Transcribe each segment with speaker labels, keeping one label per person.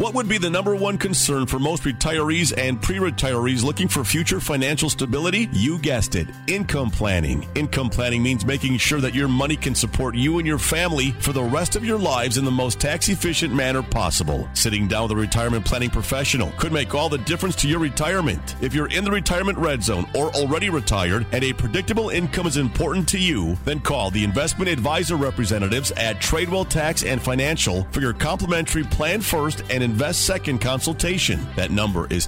Speaker 1: What would be the number one concern for most retirees and pre-retirees looking for future financial stability? You guessed it, income planning. Income planning means making sure that your money can support you and your family for the rest of your lives in the most tax-efficient manner possible. Sitting down with a retirement planning professional could make all the difference to your retirement. If you're in the retirement red zone or already retired and a predictable income is important to you, then call the investment advisor representatives at Tradewell Tax and Financial for your complimentary Plan First and Invest Second consultation. That number is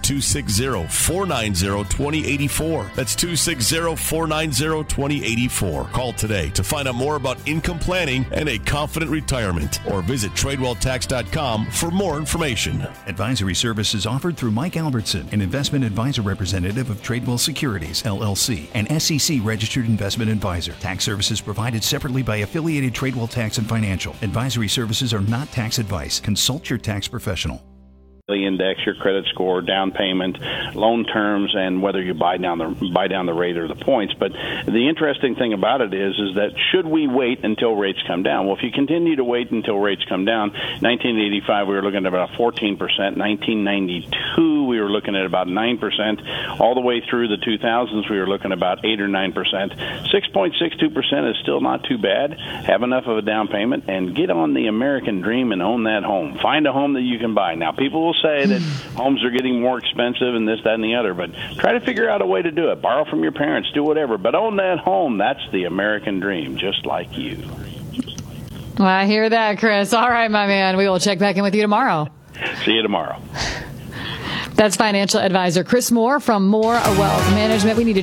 Speaker 1: 260-490-2084. That's 260-490-2084. Call today to find out more about income planning and a confident retirement, or visit TradewellTax.com for more information.
Speaker 2: Advisory services offered through Mike Albertson, an investment advisor representative of Tradewell Securities, LLC, an SEC-registered investment advisor. Tax services provided separately by affiliated Tradewell Tax and Financial. Advisory services are not tax advice. Consult your tax professional.
Speaker 3: Index, your credit score, down payment, loan terms, and whether you buy down the rate or the points. But the interesting thing about it is that should we wait until rates come down? Well, if you continue to wait until rates come down, 1985 we were looking at about 14%, 1992 we were looking at about 9%, all the way through the 2000s we were looking at about 8 or 9%. 6.62% is still not too bad. Have enough of a down payment and get on the American dream and own that home. Find a home that you can buy. Now, people will say that homes are getting more expensive and this, that, and the other, but try to figure out a way to do it. Borrow from your parents, do whatever, but own that home. That's the American dream, just like you.
Speaker 4: Well, I hear that, Chris. All right, my man. We will check back in with you tomorrow.
Speaker 3: See you tomorrow.
Speaker 4: That's financial advisor Chris Moore from Moore Wealth Management. We need to